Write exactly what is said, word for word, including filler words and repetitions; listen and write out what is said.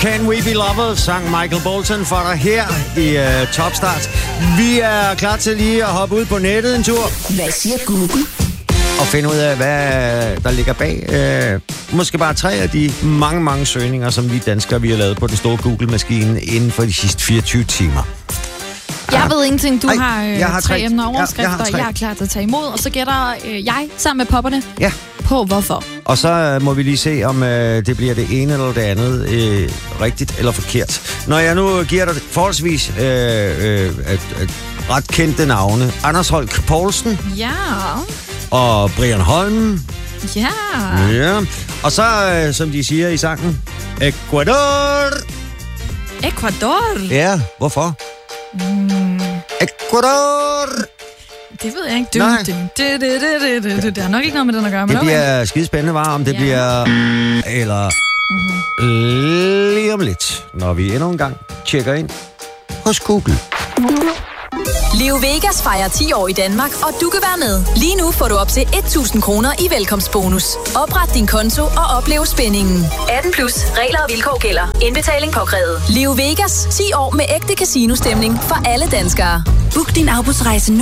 Can We Be Lovers, sang Michael Bolton for dig her i uh, Topstart. Vi er klar til lige at hoppe ud på nettet en tur. Hvad siger Google? Og finde ud af, hvad der ligger bag. Øh, måske bare tre af de mange, mange søgninger, som vi danskere vi har lavet på den store Google-maskine inden for de sidste fireogtyve timer. Jeg ved ingenting. Du Ej, har, øh, jeg har tre, tre emner og overskrifter, jeg, jeg, jeg, jeg er klar til at tage imod. Og så gætter øh, jeg sammen med popperne ja. på hvorfor. Og så øh, må vi lige se, om øh, det bliver det ene eller det andet øh, rigtigt eller forkert. Når jeg nu giver dig forholdsvis øh, øh, et, et ret kendte navne. Anders Holk Poulsen. Ja. Og Brian Holm. Ja. Ja. Og så, øh, som de siger i sangen, Ecuador. Ecuador? Ja, hvorfor? Mm. Ecuador. Det ved jeg ikke. Du, Nej. du, du, du, du, du, du. Det har nok ikke noget med den at gøre. Det bliver skidespændende, var om det ja. bliver... Eller... Mm-hmm. Lige om lidt, når vi endnu en gang tjekker ind hos Google. Leo Vegas fejrer ti år i Danmark, og du kan være med. Lige nu får du op til tusind kroner i velkomstbonus. Opret din konto og oplev spændingen. atten plus. Regler og vilkår gælder. Indbetaling påkrævet. Leo Vegas. ti år med ægte casinostemning for alle danskere. Book din afbudsrejse nu.